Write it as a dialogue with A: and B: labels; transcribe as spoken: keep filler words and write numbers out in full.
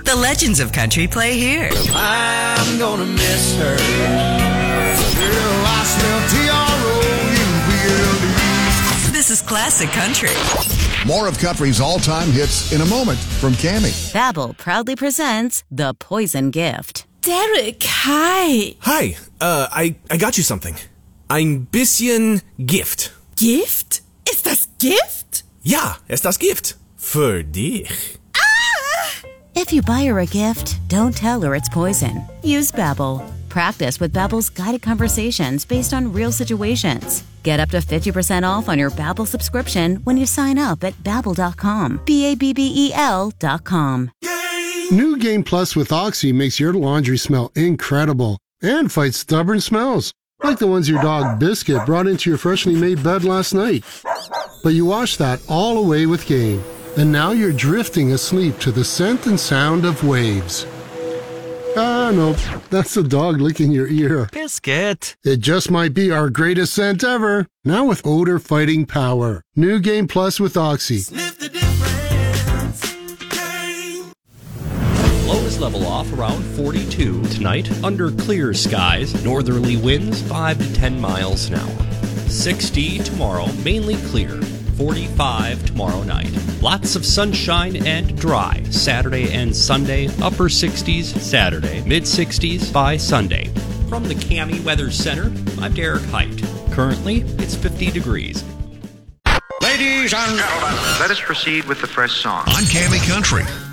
A: The legends of country play here.
B: I'm gonna miss her. Girl, I spell T R O U B L E.
A: This is Classic Country.
C: More of country's all-time hits in a moment from Cammie.
D: Babbel proudly presents The Poison Gift.
E: Derek, hi.
F: Hi, uh, I, I got you something. Ein bisschen Gift.
E: Gift? Ist das Gift?
F: Ja, ist das Gift. Für dich.
D: If you buy her a gift, don't tell her it's poison. Use Babbel. Practice with Babbel's guided conversations based on real situations. Get up to fifty percent off on your Babbel subscription when you sign up at babbel dot com. B A B B E L dot com.
G: New Game Plus with Oxy makes your laundry smell incredible and fights stubborn smells, like the ones your dog Biscuit brought into your freshly made bed last night. But you wash that all away with Game, and now you're drifting asleep to the scent and sound of waves. Ah, no, that's the dog licking your ear.
H: Biscuit.
G: It just might be our greatest scent ever. Now with odor-fighting power. New Game Plus with Oxy.
B: Sniff the difference. Game.
I: Lows level off around forty-two tonight. Under clear skies, northerly winds five to ten miles an hour. sixty tomorrow, mainly clear. forty-five tomorrow night. Lots of sunshine and dry Saturday and Sunday. Upper sixties Saturday, mid sixties by Sunday. From the Cammie Weather Center, I'm Derek Height. Currently, it's fifty degrees.
J: Ladies and gentlemen, let us proceed with the first song.
C: On Cammie Country.